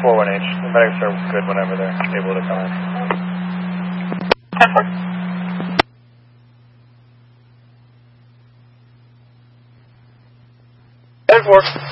41H. The medics are good whenever they're able to come in. 10-4.